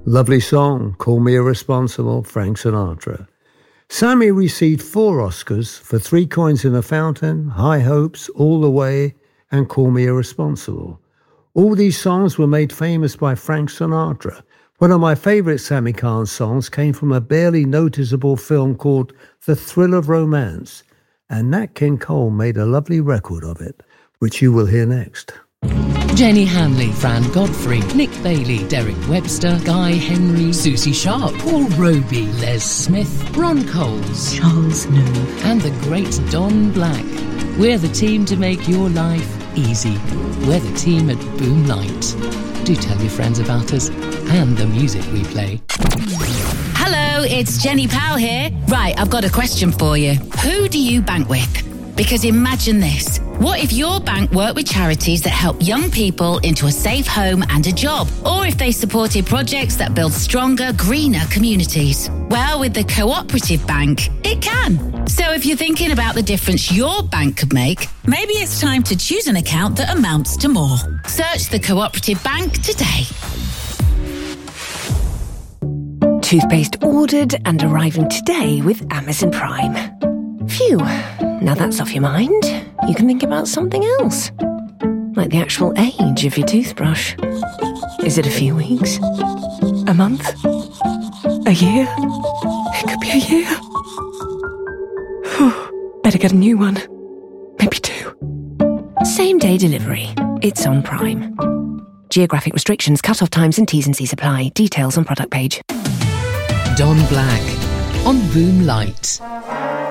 Lovely song, Call Me Irresponsible, Frank Sinatra. Sammy received 4 Oscars for 3 Coins in a Fountain, High Hopes, All the Way, and Call Me Irresponsible. All these songs were made famous by Frank Sinatra. One of my favourite Sammy Kahn songs came from a barely noticeable film called The Thrill of Romance, and Nat King Cole made a lovely record of it, which you will hear next. Jenny Hanley, Fran Godfrey, Nick Bailey, Derek Webster, Guy Henry, Susie Sharp, Paul Roby, Les Smith, Ron Coles, Charles Nove, and the great Don Black. We're the team to make your life easy. We're the team at Boom Light. Do tell your friends about us and the music we play. Hello, it's Jenny Powell here. Right, I've got a question for you. Who do you bank with? Because imagine this. What if your bank worked with charities that help young people into a safe home and a job? Or if they supported projects that build stronger, greener communities? Well, with the Cooperative Bank, it can. So if you're thinking about the difference your bank could make, maybe it's time to choose an account that amounts to more. Search the Cooperative Bank today. Toothpaste ordered and arriving today with Amazon Prime. Phew, now that's off your mind. You can think about something else. Like the actual age of your toothbrush. Is it a few weeks? A month? A year? It could be a year. Better get a new one. Maybe 2. Same day delivery. It's on Prime. Geographic restrictions, cut-off times and T's and C's apply. Details on product page. Don Black on Boom Light.